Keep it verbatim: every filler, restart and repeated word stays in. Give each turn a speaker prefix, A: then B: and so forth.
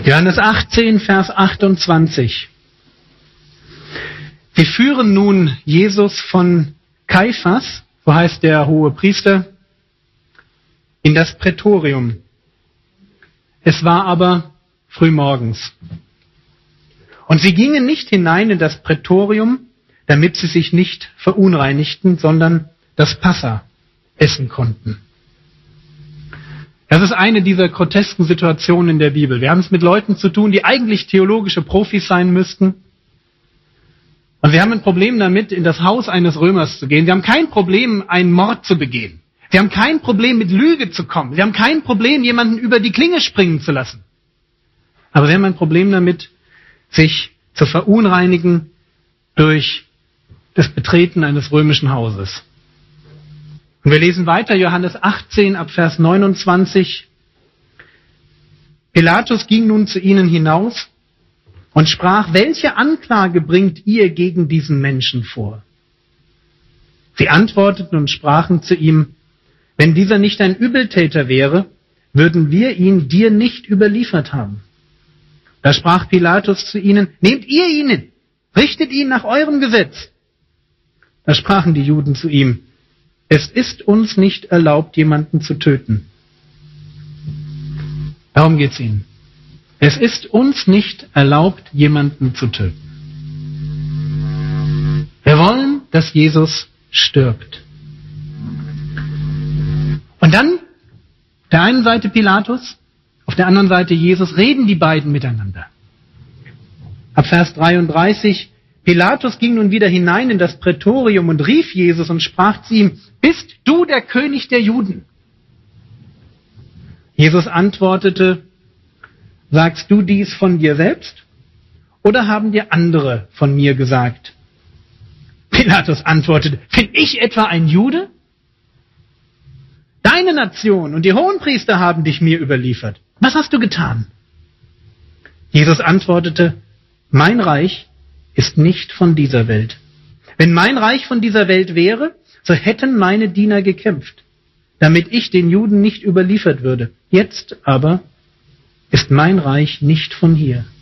A: Johannes achtzehn, Vers achtundzwanzig. Wir führen nun Jesus von Kaiphas, so heißt der hohe Priester, in das Prätorium. Es war aber frühmorgens. Und sie gingen nicht hinein in das Prätorium, damit sie sich nicht verunreinigten, sondern das Passa essen konnten. Das ist eine dieser grotesken Situationen in der Bibel. Wir haben es mit Leuten zu tun, die eigentlich theologische Profis sein müssten. Und wir haben ein Problem damit, in das Haus eines Römers zu gehen. Wir haben kein Problem, einen Mord zu begehen. Wir haben kein Problem, mit Lüge zu kommen. Wir haben kein Problem, jemanden über die Klinge springen zu lassen. Aber wir haben ein Problem damit, sich zu verunreinigen durch das Betreten eines römischen Hauses. Und wir lesen weiter, Johannes achtzehn, ab Vers neunundzwanzig. Pilatus ging nun zu ihnen hinaus und sprach, welche Anklage bringt ihr gegen diesen Menschen vor? Sie antworteten und sprachen zu ihm, wenn dieser nicht ein Übeltäter wäre, würden wir ihn dir nicht überliefert haben. Da sprach Pilatus zu ihnen, nehmt ihr ihn, richtet ihn nach eurem Gesetz. Da sprachen die Juden zu ihm, es ist uns nicht erlaubt, jemanden zu töten. Darum geht's ihnen. Es ist uns nicht erlaubt, jemanden zu töten. Wir wollen, dass Jesus stirbt. Und dann, auf der einen Seite Pilatus, auf der anderen Seite Jesus, reden die beiden miteinander. Ab Vers dreiunddreißig, Pilatus ging nun wieder hinein in das Prätorium und rief Jesus und sprach zu ihm, bist du der König der Juden? Jesus antwortete, sagst du dies von dir selbst oder haben dir andere von mir gesagt? Pilatus antwortete, bin ich etwa ein Jude? Deine Nation und die Hohenpriester haben dich mir überliefert. Was hast du getan? Jesus antwortete, mein Reich ist nicht von dieser Welt. Wenn mein Reich von dieser Welt wäre, so hätten meine Diener gekämpft, damit ich den Juden nicht überliefert würde. Jetzt aber ist mein Reich nicht von hier.